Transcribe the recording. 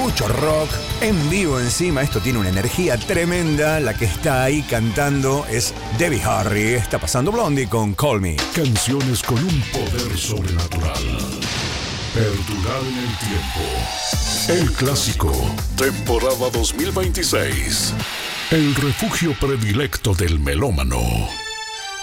mucho rock, en vivo encima. Esto tiene una energía tremenda. La que está ahí cantando es Debbie Harry. Está pasando Blondie con Call Me. Canciones con un poder sobrenatural. Perdurar en el tiempo. El clásico. Temporada 2026. El refugio predilecto del melómano.